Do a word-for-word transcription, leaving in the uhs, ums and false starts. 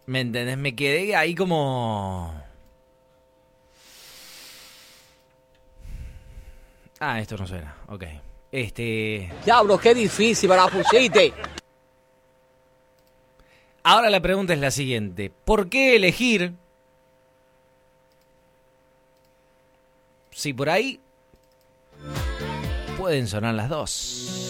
¿Me entendés? Me quedé ahí como... Ah, esto no suena. Ok. Este... Diablo, qué difícil me la pusiste. Ahora la pregunta es la siguiente. ¿Por qué elegir si por ahí pueden sonar las dos?